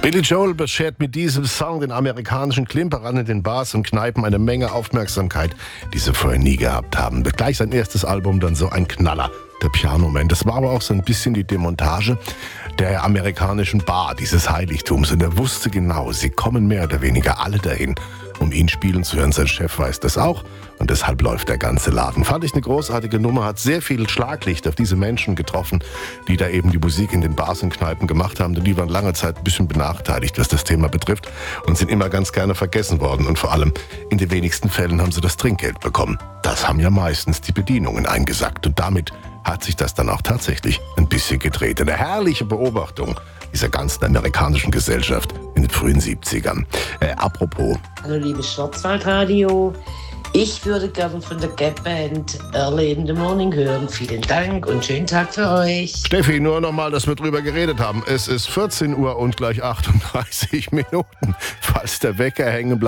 Billy Joel beschert mit diesem Song den amerikanischen Klimperern in den Bars und Kneipen eine Menge Aufmerksamkeit, die sie vorher nie gehabt haben. Gleich sein erstes Album dann so ein Knaller, der Piano-Man. Das war aber auch so ein bisschen die Demontage der amerikanischen Bar, dieses Heiligtums. Und er wusste genau, sie kommen mehr oder weniger alle dahin, um ihn spielen zu hören. Sein Chef weiß das auch und deshalb läuft der ganze Laden. Fand ich eine großartige Nummer, hat sehr viel Schlaglicht auf diese Menschen getroffen, die da eben die Musik in den Bars und Kneipen gemacht haben. Denn die waren lange Zeit ein bisschen benachteiligt, was das Thema betrifft und sind immer ganz gerne vergessen worden. Und vor allem in den wenigsten Fällen haben sie das Trinkgeld bekommen. Das haben ja meistens die Bedienungen eingesackt und damit hat sich das dann auch tatsächlich ein bisschen gedreht. Eine herrliche Beobachtung dieser ganzen amerikanischen Gesellschaft in den frühen 70ern. Apropos. Hallo liebes Schwarzwaldradio, ich würde gerne von der Gap Band Early in the Morning hören. Vielen Dank und schönen Tag für euch. Steffi, nur nochmal, dass wir drüber geredet haben. Es ist 14 Uhr und gleich 38 Minuten. Falls der Wecker hängen bleibt.